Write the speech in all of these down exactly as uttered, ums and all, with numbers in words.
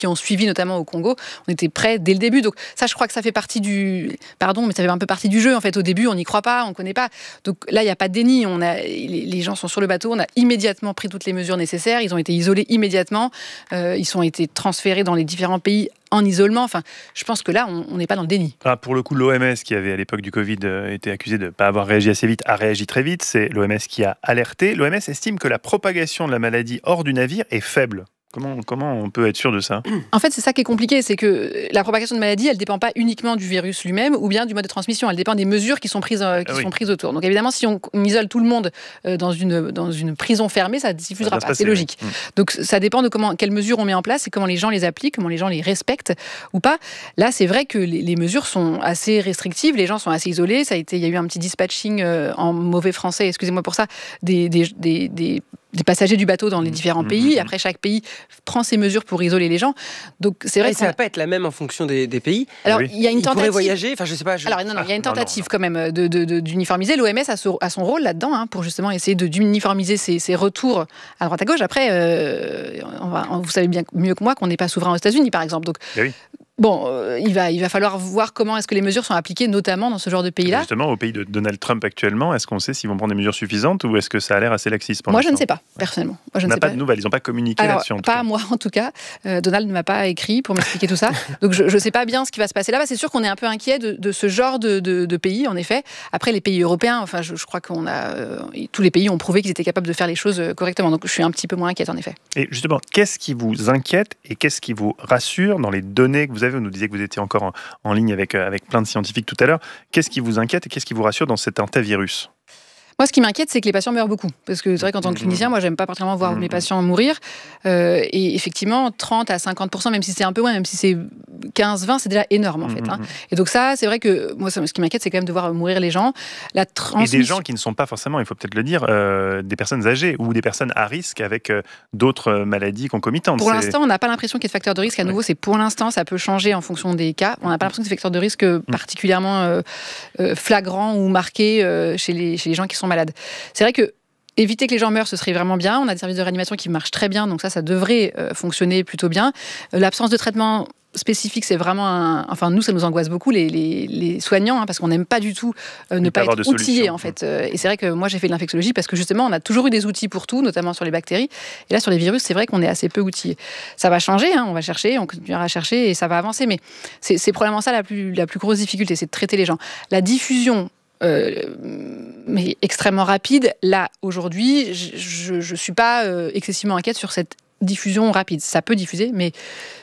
qui ont suivi, notamment au Congo, on était prêts dès le début. Donc ça, je crois que ça fait partie du... Pardon, mais ça fait un peu partie du jeu. En fait, au début, on n'y croit pas, on ne connaît pas. Donc là, il n'y a pas de déni. On a... Les gens sont sur le bateau, on a immédiatement pris toutes les mesures nécessaires. Ils ont été isolés immédiatement. Euh, ils ont été transférés dans les différents pays en isolement. Enfin, je pense que là, on n'est pas dans le déni. Ah, pour le coup, l'O M S, qui avait à l'époque du Covid euh, été accusé de ne pas avoir réagi assez vite, a réagi très vite. C'est l'O M S qui a alerté. L'O M S estime que la propagation de la maladie hors du navire est faible. Comment, comment on peut être sûr de ça ? En fait, c'est ça qui est compliqué, c'est que la propagation de maladie, elle ne dépend pas uniquement du virus lui-même ou bien du mode de transmission, elle dépend des mesures qui sont prises, euh, qui ah oui. sont prises autour. Donc évidemment, si on, on isole tout le monde euh, dans, une, dans une prison fermée, ça ne diffusera pas, passer, c'est logique. Oui. Donc ça dépend de comment, quelles mesures on met en place et comment les gens les appliquent, comment les gens les respectent ou pas. Là, c'est vrai que les, les mesures sont assez restrictives, les gens sont assez isolés, ça a été, il y a eu un petit dispatching euh, en mauvais français, excusez-moi pour ça, des, des, des, des des passagers du bateau dans les différents mmh, pays. Mmh. Après, chaque pays prend ses mesures pour isoler les gens. Donc, c'est vrai et que ça ne va pas être la même en fonction des, des pays. Alors, oui. il y a une Ils tentative. pourraient voyager. Enfin, je sais pas. Je... Alors, non, non, il y a une tentative non, non, non. quand même de, de, de, d'uniformiser. L'O M S a, ce, a son rôle là-dedans hein, pour justement essayer de d'uniformiser ses, ses retours à droite à gauche. Après, euh, on va, on, vous savez bien mieux que moi qu'on n'est pas souverain aux États-Unis, par exemple. Donc, oui. Bon, euh, il, va, il va falloir voir comment est-ce que les mesures sont appliquées, notamment dans ce genre de pays-là. Justement, au pays de Donald Trump actuellement, est-ce qu'on sait s'ils vont prendre des mesures suffisantes ou est-ce que ça a l'air assez laxiste pour Moi, l'instant ? je ne sais pas, personnellement. Moi, je on n'a pas, pas de nouvelles, ils n'ont pas communiqué Alors, là-dessus. En pas tout moi, en tout cas. Euh, Donald ne m'a pas écrit pour m'expliquer tout ça. Donc, je ne sais pas bien ce qui va se passer là-bas. C'est sûr qu'on est un peu inquiet de, de ce genre de, de, de pays, en effet. Après, les pays européens, enfin, je, je crois qu'on a... Euh, tous les pays ont prouvé qu'ils étaient capables de faire les choses correctement. Donc, je suis un petit peu moins inquiète, en effet. Et justement, qu'est-ce qui vous inquiète et qu'est-ce qui vous rassure dans les données que vous avez ? Vous nous disiez que vous étiez encore en, en ligne avec, avec plein de scientifiques tout à l'heure. Qu'est-ce qui vous inquiète et qu'est-ce qui vous rassure dans cet antivirus ? Moi, ce qui m'inquiète, c'est que les patients meurent beaucoup. Parce que c'est vrai qu'en tant que clinicien, moi, j'aime pas particulièrement voir mes patients mourir. Euh, et effectivement, trente à cinquante pour cent, même si c'est un peu moins, même si c'est quinze à vingt, c'est déjà énorme, en fait. Hein. Et donc ça, c'est vrai que moi, ce qui m'inquiète, c'est quand même de voir mourir les gens. La transmission... Et des gens qui ne sont pas forcément, il faut peut-être le dire, euh, des personnes âgées ou des personnes à risque avec euh, d'autres maladies concomitantes. Pour c'est... l'instant, on n'a pas l'impression qu'il y ait de facteur de risque. À nouveau, ouais. c'est pour l'instant, ça peut changer en fonction des cas. On n'a pas l'impression que c'est facteur de risque particulièrement euh, euh, flagrant ou marqué euh, chez, les, chez les gens qui sont malades. C'est vrai que éviter que les gens meurent, ce serait vraiment bien. On a des services de réanimation qui marchent très bien, donc ça, ça devrait euh, fonctionner plutôt bien. Euh, l'absence de traitement spécifique, c'est vraiment un... Enfin, nous, ça nous angoisse beaucoup, les, les, les soignants, hein, parce qu'on n'aime pas du tout euh, ne pas être outillés, en fait. Euh, et c'est vrai que moi, j'ai fait de l'infectiologie parce que, justement, on a toujours eu des outils pour tout, notamment sur les bactéries. Et là, sur les virus, c'est vrai qu'on est assez peu outillés. Ça va changer, hein, on va chercher, on continuera à chercher et ça va avancer. Mais c'est, c'est probablement ça la plus, la plus grosse difficulté, c'est de traiter les gens. La diffusion... Euh, mais extrêmement rapide. Là, aujourd'hui, je ne suis pas euh, excessivement inquiète sur cette diffusion rapide. Ça peut diffuser, mais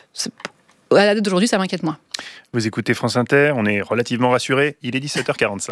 à la date d'aujourd'hui, ça m'inquiète moins. Vous écoutez France Inter, on est relativement rassurés. Il est dix-sept heures quarante-cinq.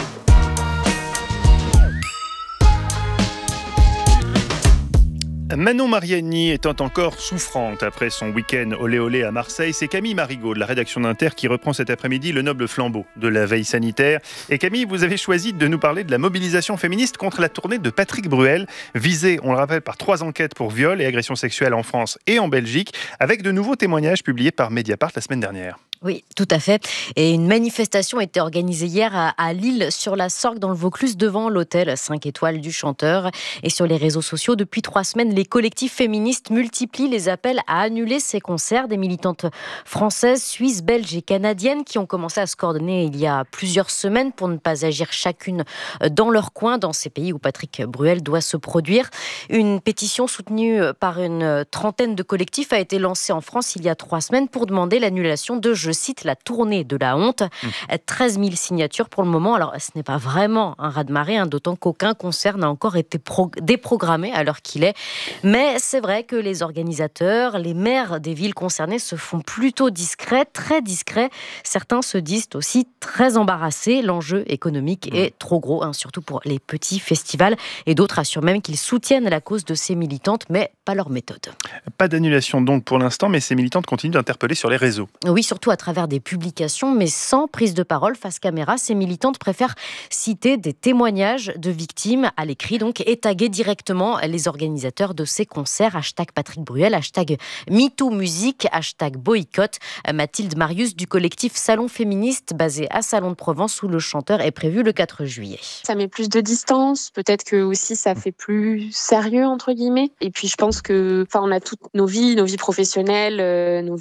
Manon Mariani étant encore souffrante après son week-end olé olé à Marseille, c'est Camille Marigot de la rédaction d'Inter qui reprend cet après-midi le noble flambeau de la veille sanitaire. Et Camille, vous avez choisi de nous parler de la mobilisation féministe contre la tournée de Patrick Bruel, visée, on le rappelle, par trois enquêtes pour viol et agression sexuelle en France et en Belgique, avec de nouveaux témoignages publiés par Mediapart la semaine dernière. Oui, tout à fait. Et une manifestation a été organisée hier à, à Lille, sur la Sorgue, dans le Vaucluse, devant l'hôtel cinq étoiles du chanteur. Et sur les réseaux sociaux, depuis trois semaines, les collectifs féministes multiplient les appels à annuler ces concerts. Des militantes françaises, suisses, belges et canadiennes qui ont commencé à se coordonner il y a plusieurs semaines pour ne pas agir chacune dans leur coin, dans ces pays où Patrick Bruel doit se produire. Une pétition soutenue par une trentaine de collectifs a été lancée en France il y a trois semaines pour demander l'annulation de, je cite, la tournée de la honte. Mmh. treize mille signatures pour le moment. Alors, ce n'est pas vraiment un raz-de-marée, hein, d'autant qu'aucun concert n'a encore été pro- déprogrammé à l'heure qu'il est. Mais c'est vrai que les organisateurs, les maires des villes concernées se font plutôt discrets, très discrets. Certains se disent aussi très embarrassés. L'enjeu économique mmh. est trop gros, hein, surtout pour les petits festivals. Et d'autres assurent même qu'ils soutiennent la cause de ces militantes, mais pas leur méthode. Pas d'annulation donc pour l'instant, mais ces militantes continuent d'interpeller sur les réseaux. Oui, surtout à travers des publications, mais sans prise de parole face caméra. Ces militantes préfèrent citer des témoignages de victimes à l'écrit, donc, et taguer directement les organisateurs de ces concerts. Hashtag Patrick Bruel, hashtag MeTooMusique, hashtag boycott. Mathilde Marius du collectif Salon Féministe, basé à Salon de Provence, où le chanteur est prévu le quatre juillet. Ça met plus de distance, peut-être que aussi ça fait plus sérieux, entre guillemets. Et puis je pense que, enfin, on a toutes nos vies, nos vies professionnelles, euh, nos